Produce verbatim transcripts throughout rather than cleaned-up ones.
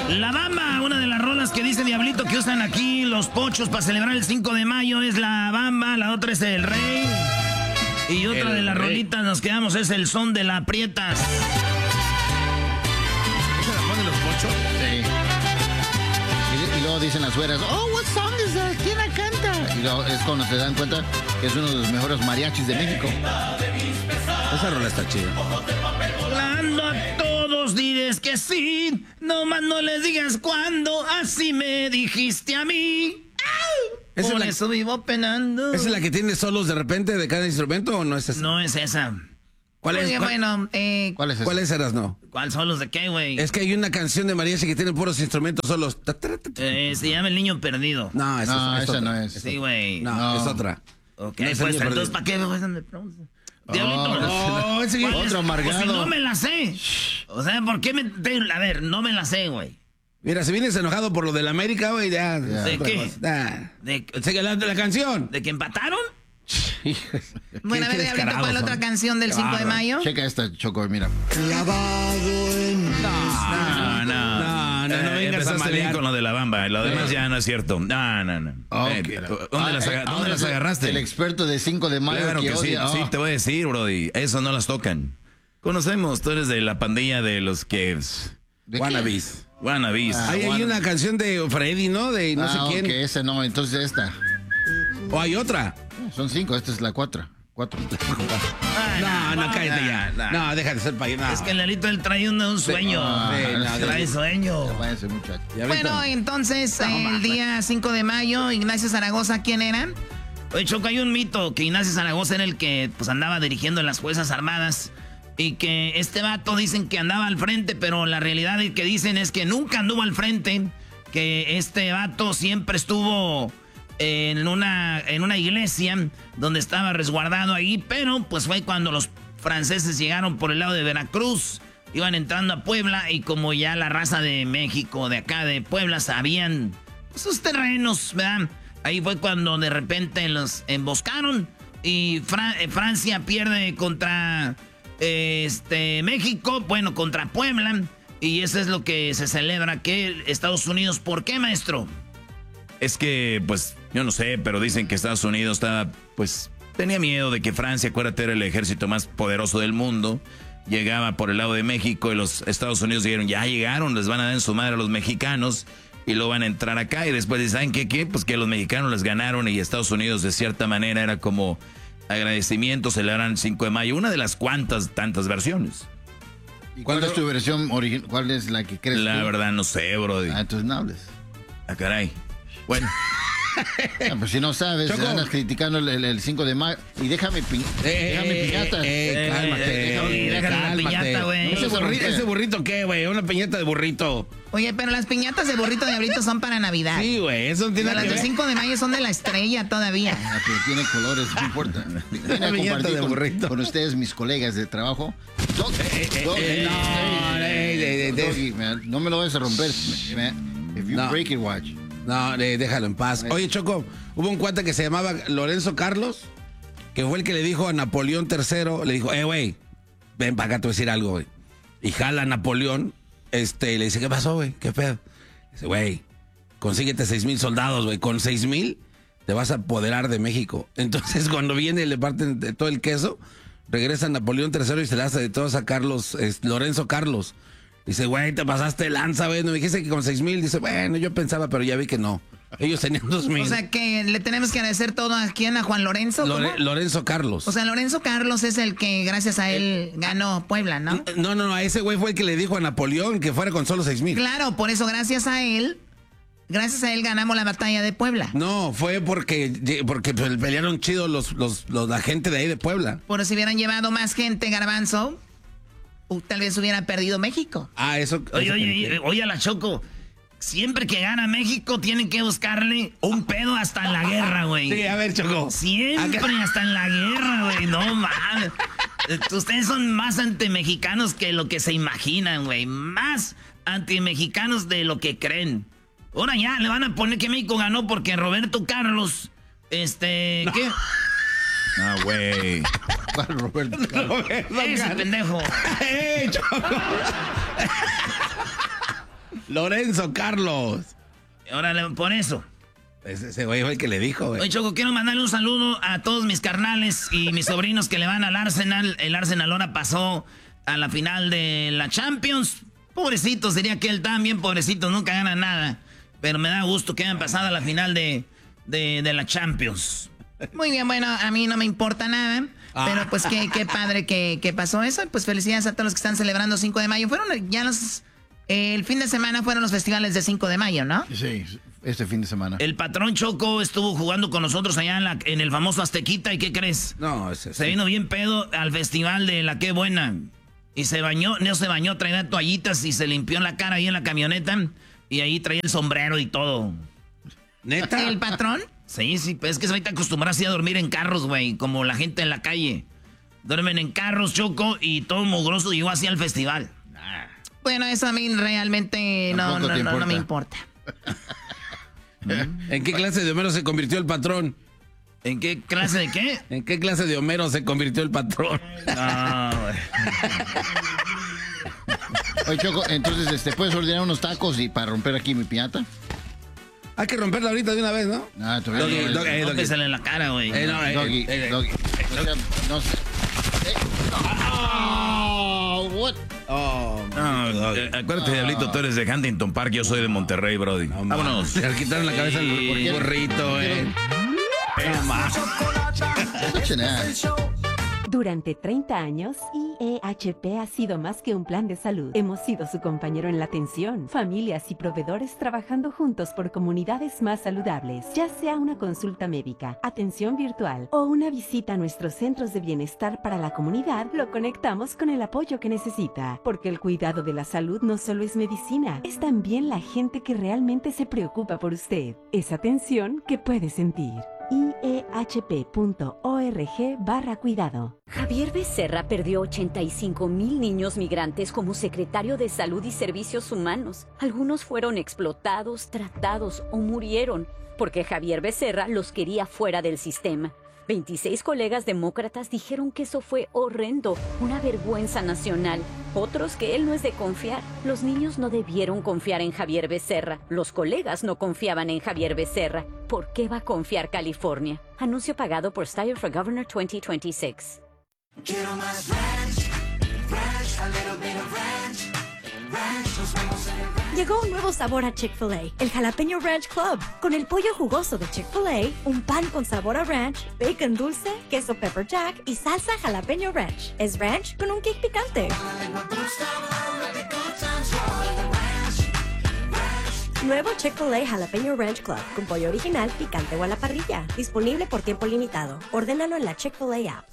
La Bamba, una de las rolas que dice Diablito que usan aquí los pochos para celebrar el cinco de mayo es La Bamba, la otra es El Rey. Y otra el de las rey. Rolitas nos quedamos es El Son de la Prietas. ¿Esa la ponen los pochos? Sí. Y, y luego dicen las güeras, oh, what song is that? ¿Quién la canta? Y luego es cuando se dan cuenta que es uno de los mejores mariachis de México. Esa rola está chida. Hablando a todos diles que sí, nomás no les digas cuándo, así me dijiste a mí. Por ¿Esa eso vivo penando. ¿Esa es la que tiene solos de repente de cada instrumento o no es esa? No es esa. ¿Cuál es? Oye, ¿Cuál, bueno, eh, ¿Cuál es esa? ¿Cuál es eras, no? ¿Cuál solos de qué, güey? Es que hay una canción de mariachi que tiene puros instrumentos solos. Eh, se llama El Niño Perdido. No, esa, No, es, esa otra. no es. Sí, güey. No, No. es otra. Ok, No es El pues Niño entonces, Perdido. ¿para qué me vas a me preguntas? Diablito, no, no, ese güey. otro amargado. Pues si no me la sé. O sea, ¿por qué me...? A ver, no me la sé, güey. Mira, si vienes enojado por lo del América, güey, ya. ¿De qué? Ah. ¿De, Sigue la, la canción. ¿De que empataron? Bueno, a ver, Diablito, ¿cuál es la otra canción del cinco de mayo? Checa esta, Choco, mira. No, no. No, no, no Eh, vengas a empezaste bien malear. con lo de la Bamba. Lo demás ya no es cierto. No, no, no. Ok. Eh, ¿Dónde, las, aga- Ah, ¿dónde eh, las el- agarraste? El experto de cinco de mayo. Claro que sí, odia- sí, oh. te voy a decir, Brody. Eso no las tocan. Conocemos, tú eres de la pandilla de los que... ¿De qué? Wannabes. Wannabes. Ah, Hay, hay bueno. una canción de Freddy, ¿no? De no ah, sé quién. ok, esa no, entonces esta. O hay otra. Son cinco, esta es la cuatro. Cuatro. Ah, No, no, cállate ya. nah. No, déjate de ser payaso. No. Es que el Lalito él trae un, un sueño. Ah, Sí, no, sí. Trae sueño. Ya váyanse, muchachos. Y ahorita- Bueno, entonces, el día cinco de mayo, Ignacio Zaragoza, ¿quién era? Oye, Choco, hay un mito que Ignacio Zaragoza era el que pues andaba dirigiendo las Fuerzas Armadas y que este vato dicen que andaba al frente, pero la realidad que dicen es que nunca anduvo al frente, que este vato siempre estuvo en una, en una iglesia donde estaba resguardado ahí, pero pues fue cuando los franceses llegaron por el lado de Veracruz, iban entrando a Puebla y como ya la raza de México, de acá de Puebla, sabían sus terrenos, ¿verdad? Ahí fue cuando de repente los emboscaron y Fra- eh, Francia pierde contra eh, este México, bueno, contra Puebla. Y eso es lo que se celebra, que Estados Unidos, ¿por qué, maestro? Es que, pues, yo no sé, pero dicen que Estados Unidos estaba, pues, tenía miedo de que Francia, acuérdate, era el ejército más poderoso del mundo. Llegaba por el lado de México y los Estados Unidos dijeron, ya llegaron, les van a dar en su madre a los mexicanos. Y luego van a entrar acá y después dicen, ¿saben qué? qué? Pues que los mexicanos les ganaron y Estados Unidos de cierta manera era como agradecimiento, celebran el cinco de mayo, una de las cuantas tantas versiones. ¿Y cuál es tu versión original? ¿Cuál es la que crees La tú? verdad no sé, brody. Ah, entonces no hables. Ah, caray. Bueno. Ah, pues si no sabes, Choco. andas criticando el, el- el cinco de mayo. Y déjame, pi- Eh, déjame eh, piñata. eh, eh, cálmate, eh, eh, déjale la cálmate. piñata, güey. Ese, No se burri- rompe. ¿Ese burrito qué, güey? Una piñata de burrito. Oye, pero las piñatas de burrito Diablito son para Navidad. Sí, güey, eso no tiene Pero nada las que del ver. cinco de mayo son de la estrella todavía. Ah, pero tiene colores, no importa. Vine a piñata compartir de con, burrito. con ustedes, mis colegas de trabajo. Dog- Dog- eh, no, Hey, eh, eh, eh, Doggy, man, no me lo vayas a romper. Man. If you No. break it, watch. No, eh, déjalo en paz. Oye, Choco, hubo un cuate que se llamaba Lorenzo Carlos, que fue el que le dijo a Napoleón tercero, le dijo, eh, güey, ven para acá, te voy a decir algo, güey. Y jala a Napoleón, este, y le dice, ¿qué pasó, güey? ¿Qué pedo? Dice, güey, consíguete seis mil soldados, güey. Con seis mil te vas a apoderar de México. Entonces, cuando viene y le parten de todo el queso, regresa Napoleón tercero y se le hace de todos a Carlos, es, Lorenzo Carlos. Dice, güey, te pasaste de lanza, güey. No me dijiste que con seis mil. Dice, bueno, yo pensaba, pero ya vi que no. Ellos tenían dos mil. O sea que le tenemos que agradecer todo a quién, a Juan Lorenzo. ¿cómo? Lore- Lorenzo Carlos. O sea, Lorenzo Carlos es el que gracias a él ganó Puebla, ¿no? no, no, no, a ese güey fue el que le dijo a Napoleón que fuera con solo seis mil. Claro, por eso gracias a él, gracias a él ganamos la batalla de Puebla. No, fue porque, porque pues, pelearon chido los, los, los, la gente de ahí de Puebla. Por si hubieran llevado más gente, Garbanzo, uh, tal vez hubiera perdido México. Ah, eso. Oye, eso oye, que- oye, oye a la Choco. Siempre que gana México tienen que buscarle un pedo hasta en la guerra, güey. Sí, a ver, Choco. Siempre Acá- hasta en la guerra, güey. No mames. Ustedes son más antimexicanos que lo que se imaginan, güey. Más antimexicanos de lo que creen. Ahora ya le van a poner que México ganó porque Roberto Carlos, este, ¿qué? Ah, güey. ¿Cuál, Roberto? Carlos? Ese pendejo. ¡Ey, Choco! Lorenzo Carlos. Órale, por eso. Ese, ese güey fue el que le dijo, güey. Oye, Choco, quiero mandarle un saludo a todos mis carnales y mis sobrinos que le van al Arsenal. El Arsenal ahora pasó a la final de la Champions. Pobrecitos, diría que él también, pobrecitos, nunca ganan nada. Pero me da gusto que hayan pasado a la final de, de, de la Champions. Muy bien, bueno, a mí no me importa nada. Ah. Pero pues qué, qué padre que, que pasó eso. Pues felicidades a todos los que están celebrando cinco de mayo. Fueron ya los... Eh, el fin de semana fueron los festivales de cinco de mayo, ¿no? Sí, este fin de semana. El patrón Choco estuvo jugando con nosotros allá en, la, en el famoso Aztequita. ¿Y qué crees? No, ese, Se sí. vino bien pedo al festival de La Qué Buena. Y se bañó, no se bañó, traía toallitas y se limpió la cara ahí en la camioneta. Y ahí traía el sombrero y todo. ¿Neta? ¿El patrón? Sí, sí, pues es que se ahorita acostumbrado así a dormir en carros, güey. Como la gente en la calle. Duermen en carros, Choco, y todo mugroso llegó así al festival. Bueno, eso a mí realmente no, no, no, no me importa. ¿En qué clase de Homero se convirtió el patrón? ¿En qué clase de qué? ¿En qué clase de Homero se convirtió el patrón? No, güey. Oye, Choco, entonces, este, ¿puedes ordenar unos tacos y para romper aquí mi piñata? Hay que romperla ahorita de una vez, ¿no? Ah, todavía Doggy, no. doggy, eh, No doggy. que se le en la cara, güey. Eh, no, eh, Doggy, eh, eh, doggy. No sé, no sé. Eh, oh, what? Oh, No, doggy. eh, acuérdate, Diablito, tú eres de Huntington Park, yo soy de Monterrey, Brody. No, Vámonos. Le quitaron la cabeza Sí. al burrito, eh. No más. Such an ass. Durante treinta años, I E H P ha sido más que un plan de salud. Hemos sido su compañero en la atención, familias y proveedores trabajando juntos por comunidades más saludables. Ya sea una consulta médica, atención virtual o una visita a nuestros centros de bienestar para la comunidad, lo conectamos con el apoyo que necesita. Porque el cuidado de la salud no solo es medicina, es también la gente que realmente se preocupa por usted. Es atención que puede sentir. I E H P punto org barra cuidado. Javier Becerra perdió ochenta y cinco mil niños migrantes como secretario de Salud y Servicios Humanos. Algunos fueron explotados, tratados o murieron porque Javier Becerra los quería fuera del sistema. veintiséis colegas demócratas dijeron que eso fue horrendo, una vergüenza nacional. Otros que él no es de confiar. Los niños no debieron confiar en Javier Becerra. Los colegas no confiaban en Javier Becerra. ¿Por qué va a confiar California? Anuncio pagado por Steyer for Governor veinte veintiséis. Quiero más ranch, ranch, a little bit of ranch, ranch, nos vemos en el ranch. Llegó un nuevo sabor a Chick-fil-A, el Jalapeño Ranch Club. Con el pollo jugoso de Chick-fil-A, un pan con sabor a ranch, bacon dulce, queso pepper jack y salsa jalapeño ranch. Es ranch con un kick picante. Nuevo Chick-fil-A Jalapeño Ranch Club, con pollo original, picante o a la parrilla. Disponible por tiempo limitado. Ordénalo en la Chick-fil-A app.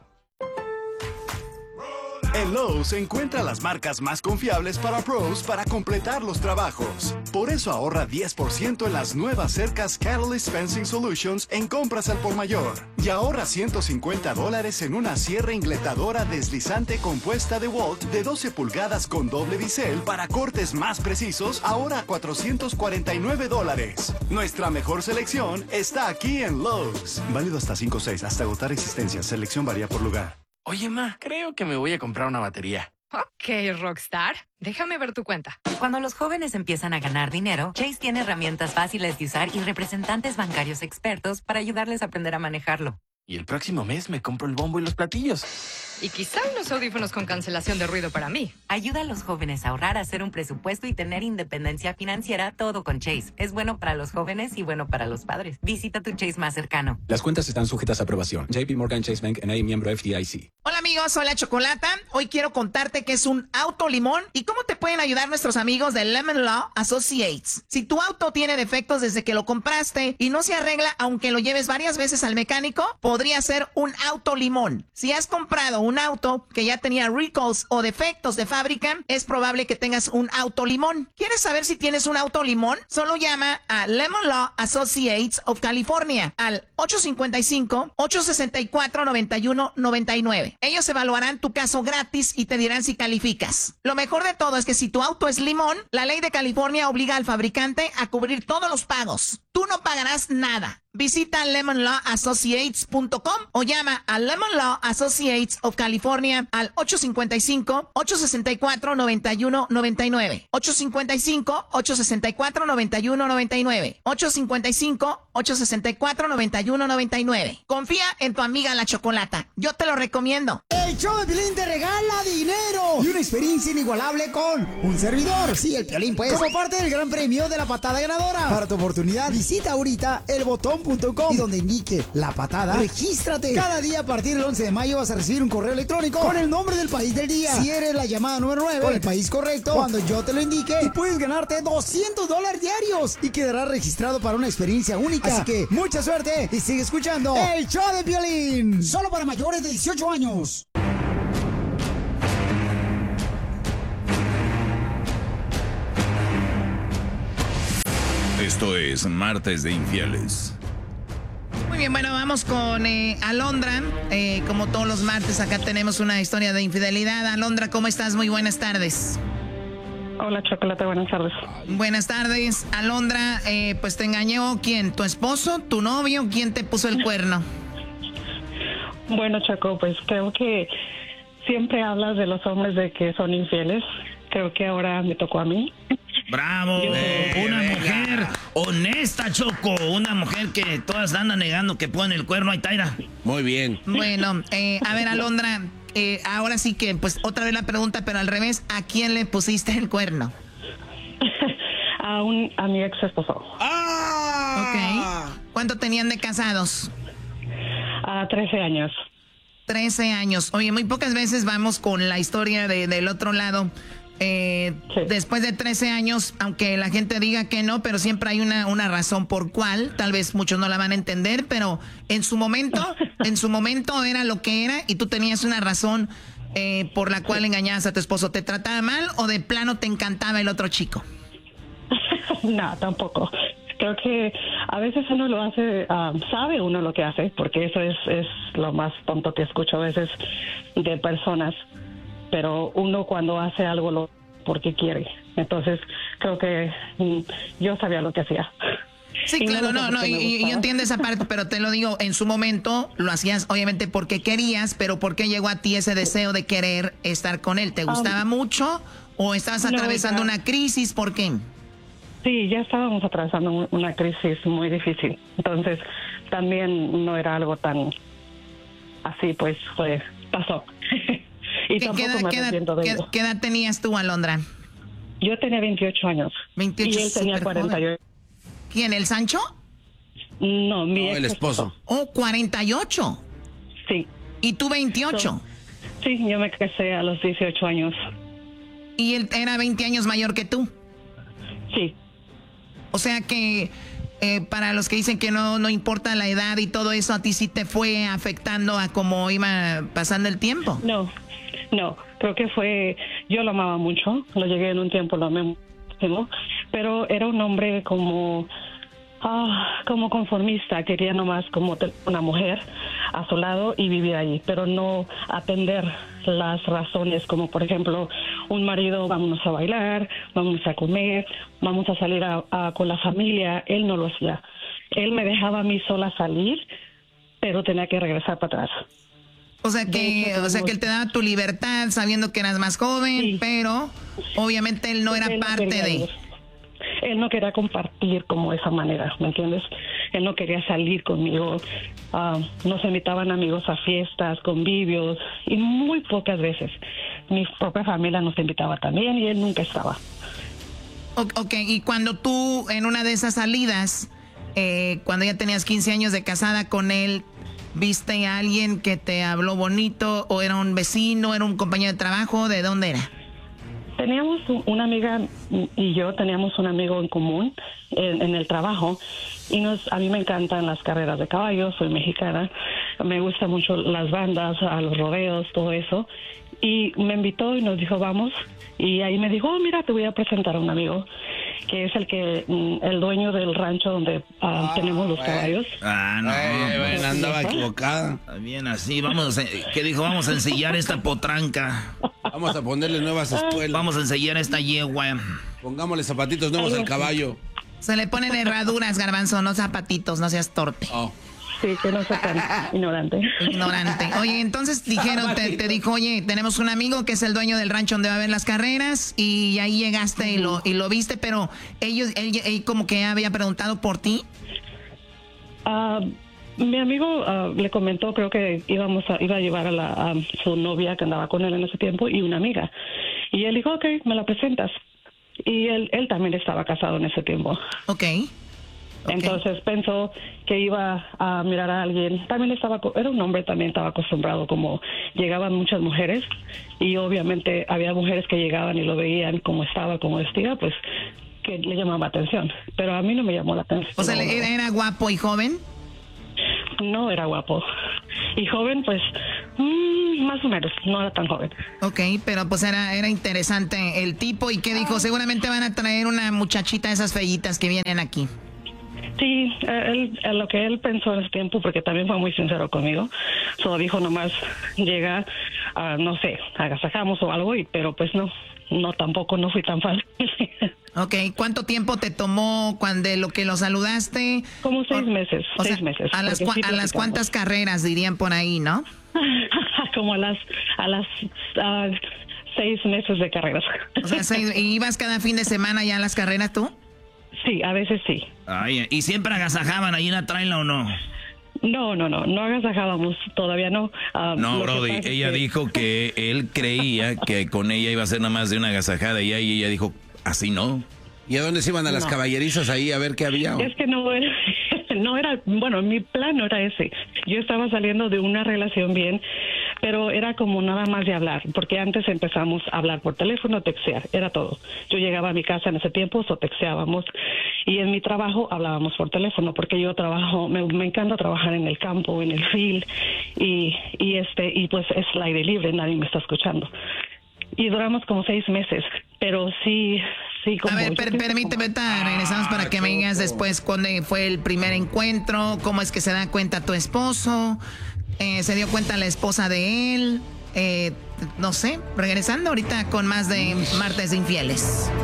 En Lowe's encuentra las marcas más confiables para pros para completar los trabajos. Por eso ahorra diez por ciento en las nuevas cercas Catalyst Fencing Solutions en compras al por mayor. Y ahorra ciento cincuenta dólares en una sierra ingletadora deslizante compuesta de Walt de doce pulgadas con doble bisel para cortes más precisos, ahora a cuatrocientos cuarenta y nueve dólares. Nuestra mejor selección está aquí en Lowe's. Válido hasta cinco seis, hasta agotar existencias. Selección varía por lugar. Oye, ma, creo que me voy a comprar una batería. Ok, Rockstar. Déjame ver tu cuenta. Cuando los jóvenes empiezan a ganar dinero, Chase tiene herramientas fáciles de usar y representantes bancarios expertos para ayudarles a aprender a manejarlo. Y el próximo mes me compro el bombo y los platillos. Y quizá unos audífonos con cancelación de ruido para mí. Ayuda a los jóvenes a ahorrar, hacer un presupuesto y tener independencia financiera, todo con Chase. Es bueno para los jóvenes y bueno para los padres. Visita tu Chase más cercano. Las cuentas están sujetas a aprobación. J P Morgan Chase Bank N A miembro F D I C. Hola amigos, soy la Chocolata. Hoy quiero contarte qué es un auto limón y cómo te pueden ayudar nuestros amigos de Lemon Law Associates. Si tu auto tiene defectos desde que lo compraste y no se arregla aunque lo lleves varias veces al mecánico, podría ser un auto limón. Si has comprado un auto que ya tenía recalls o defectos de fábrica, es probable que tengas un auto limón. ¿Quieres saber si tienes un auto limón? Solo llama a Lemon Law Associates of California al ocho cinco cinco, ocho seis cuatro, nueve uno nueve nueve. Ellos evaluarán tu caso gratis y te dirán si calificas. Lo mejor de todo es que si tu auto es limón, la ley de California obliga al fabricante a cubrir todos los pagos. Tú no pagarás nada. Visita lemon law associates punto com o llama a Lemon Law Associates of California al ocho cinco cinco, ocho seis cuatro, nueve uno nueve nueve. ocho cinco cinco, ocho seis cuatro, nueve uno nueve nueve. ocho cinco cinco, ocho seis cuatro, nueve uno nueve nueve. Confía en tu amiga la Chocolata. Yo te lo recomiendo. El show de Piolín te regala dinero y una experiencia inigualable con un servidor. Sí, el Piolín, pues. Como parte del gran premio de la patada ganadora. Para tu oportunidad, visita ahorita el botón punto com y donde indique la patada, regístrate. Cada día a partir del once de mayo vas a recibir un correo electrónico con el nombre del país del día. Si eres la llamada número nueve con el país correcto, cuando yo te lo indique, y puedes ganarte doscientos dólares diarios y quedarás registrado para una experiencia única. Así que mucha suerte y sigue escuchando el show de Piolín. Solo para mayores de dieciocho años. Esto es Martes de Infieles. Muy bien, bueno, vamos con eh, Alondra. Eh, como todos los martes, acá tenemos una historia de infidelidad. Alondra, ¿cómo estás? Muy buenas tardes. Hola, Chocolate, buenas tardes. Buenas tardes. Alondra, eh, pues te engañó, ¿quién? ¿Tu esposo? ¿Tu novio? ¿Quién te puso el cuerno? Bueno, Choco, pues creo que siempre hablas de los hombres de que son infieles. Creo que ahora me tocó a mí. ¡Bravo! Eh, una venga. Mujer honesta, Choco. Una mujer que todas andan negando que ponen el cuerno. Ahí, Taira. Muy bien. Bueno, eh, a ver, Alondra, eh, ahora sí que, pues, otra vez la pregunta, pero al revés. ¿A quién le pusiste el cuerno? a, un, a mi ex esposo. ¡Ah! Ok. ¿Cuánto tenían de casados? A trece años. trece años. Oye, muy pocas veces vamos con la historia de, del otro lado. Eh, sí. Después de trece años, aunque la gente diga que no, pero siempre hay una, una razón por cual, tal vez muchos no la van a entender, pero en su momento, en su momento era lo que era y tú tenías una razón eh, por la cual engañabas a tu esposo. ¿Te trataba mal o de plano te encantaba el otro chico? No, tampoco. Creo que a veces uno lo hace, um, sabe uno lo que hace, porque eso es, es lo más tonto que escucho a veces de personas. Pero uno cuando hace algo lo porque quiere. Entonces, creo que mm, yo sabía lo que hacía. Sí, y claro, no, no, y, y yo entiendo esa parte, pero te lo digo, en su momento lo hacías obviamente porque querías, pero ¿por qué llegó a ti ese deseo de querer estar con él? ¿Te gustaba um, mucho o estabas atravesando no, una crisis? ¿Por qué? Sí, ya estábamos atravesando una crisis muy difícil. Entonces, también no era algo tan así, pues, fue, pasó. Y ¿Qué, tampoco qué, edad, me qué, edad, de ¿qué, ¿Qué edad tenías tú, Alondra? Yo tenía veintiocho años. veintiocho, y él tenía cuarenta y ocho. ¿Quién, el Sancho? No, mi no, el esposo. Oh, cuarenta y ocho. Sí. ¿Y tú veintiocho? So, sí, yo me casé a los dieciocho años. ¿Y él era veinte años mayor que tú? Sí. O sea que eh, para los que dicen que no, no importa la edad y todo eso, ¿a ti sí te fue afectando a cómo iba pasando el tiempo? No, no. Creo que fue... Yo lo amaba mucho. Lo llegué en un tiempo, lo amé muchísimo. Pero era un hombre como... Ah, como conformista. Quería nomás como una mujer a su lado y vivir allí. Pero no atender las razones como, por ejemplo, un marido, vámonos a bailar, vamos a comer, vamos a salir a, a, con la familia. Él no lo hacía. Él me dejaba a mí sola salir, pero tenía que regresar para atrás. O sea que, o sea que él te daba tu libertad sabiendo que eras más joven, sí. Pero obviamente él no era él parte no de... Ir. Él no quería compartir como esa manera, ¿me entiendes? Él no quería salir conmigo. Uh, nos invitaban amigos a fiestas, convivios, y muy pocas veces. Mi propia familia nos invitaba también y él nunca estaba. Ok, y cuando tú en una de esas salidas, eh, cuando ya tenías quince años de casada con él, ¿viste a alguien que te habló bonito? ¿O era un vecino, era un compañero de trabajo? ¿De dónde era? Teníamos una amiga y yo teníamos un amigo en común en, en el trabajo y nos, a mí me encantan las carreras de caballos, soy mexicana, me gustan mucho las bandas, a los rodeos, todo eso, y me invitó y nos dijo vamos, y ahí me dijo, oh, mira, te voy a presentar a un amigo que es el que el dueño del rancho donde uh, ah, tenemos los bueno. caballos. Ah, no, eh, bueno, andaba equivocada. Bien así, vamos a, ¿qué dijo? Vamos a ensillar esta potranca. Vamos a ponerle nuevas espuelas. Vamos a ensillar esta yegua. Pongámosle zapatitos nuevos al caballo. Se le ponen herraduras, Garbanzo, no zapatitos, no seas torpe. Oh. Sí, que no sea tan ignorante. Ignorante. Oye, entonces dijeron, te, te dijo, oye, tenemos un amigo que es el dueño del rancho donde va a haber las carreras y ahí llegaste y lo, y lo viste, pero ellos, él, él como que había preguntado por ti. Uh, mi amigo uh, le comentó, creo que íbamos a, iba a llevar a, la, a su novia que andaba con él en ese tiempo y una amiga. Y él dijo, ok, me la presentas. Y él, él también estaba casado en ese tiempo. Ok. Okay. Entonces pensó que iba a mirar a alguien. También estaba, era un hombre, también estaba acostumbrado, como llegaban muchas mujeres y obviamente había mujeres que llegaban y lo veían como estaba, como vestía, pues que le llamaba atención. Pero a mí no me llamó la atención. O sea, no, ¿era guapo y joven? No era guapo. Y joven, pues, mmm, más o menos, no era tan joven. Ok, pero pues era, era interesante el tipo. ¿Y qué dijo? Seguramente van a traer una muchachita de esas feyitas que vienen aquí. Sí, él, él, lo que él pensó en ese tiempo, porque también fue muy sincero conmigo, solo dijo nomás llega, uh, no sé, agasajamos o algo, y pero pues no, no tampoco, no fui tan fácil. Ok, ¿cuánto tiempo te tomó cuando lo que lo saludaste? Como seis o, meses, o seis sea, meses. A las, cua, sí a las cuantas carreras dirían por ahí, ¿no? Como a las, a las uh, seis meses de carreras. O sea, seis, ¿y ibas cada fin de semana ya a las carreras tú? Sí, a veces sí. Ay, ¿y siempre agasajaban ahí en la traila o no? No, no, no, no agasajábamos, todavía no. Um, no, Brody, ella que... dijo que él creía que con ella iba a ser nada más de una agasajada y ella dijo, así no. ¿Y a dónde se iban a las no. caballerizas ahí a ver qué había? ¿O? Es que no era, no era, bueno, mi plan no era ese. Yo estaba saliendo de una relación bien, pero era como nada más de hablar, porque antes empezamos a hablar por teléfono, textear, era todo. Yo llegaba a mi casa en ese tiempo, so texteábamos, y en mi trabajo hablábamos por teléfono, porque yo trabajo, me, me encanta trabajar en el campo, en el field, y, y este, y pues es el aire libre, nadie me está escuchando. Y duramos como seis meses, pero sí, sí. Como a ver, per, permíteme, como... regresamos para que me digas después cuándo fue el primer encuentro, cómo es que se da cuenta tu esposo, eh, se dio cuenta la esposa de él, eh, no sé, regresando ahorita con más de Martes de Infieles.